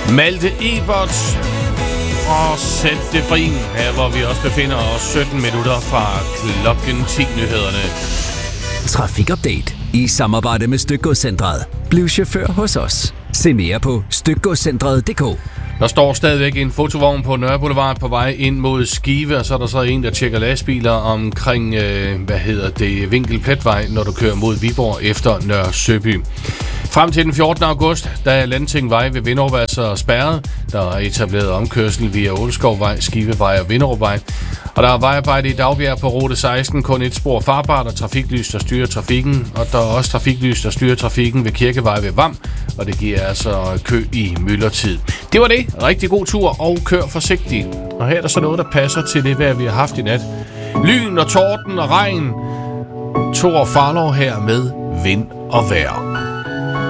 Malte Ebert og Sæt det fri, her hvor vi også befinder os 17 minutter fra klokken 10-nyhederne. Trafikupdate i samarbejde med Stykgodscentret. Bliv chauffør hos os. Se mere på stykgodscentret.dk. Der står stadigvæk en fotovogn på Nørre Boulevard på vej ind mod Skive, og så er der så en, der tjekker lastbiler omkring, Vinkelpletvej, når du kører mod Viborg efter Nørre Søby. Frem til den 14. august, der er Landstingvej ved Vinderup altså spærret. Der er etableret omkørsel via Ålskovvej, Skivevej og Vinderupvej. Og der er vejarbejde i Dagbjerg på rute 16, kun et spor farbart og trafiklys, der styrer trafikken. Og der er også trafiklys, der styrer trafikken ved Kirkevej ved Vam, og det giver altså kø i myldretid. Det var det. Rigtig god tur, og kør forsigtigt. Og her er der så noget, der passer til det vejr, vi har haft i nat. Lyn og torden og regn. Thor Farlov her med Vind og Vejr.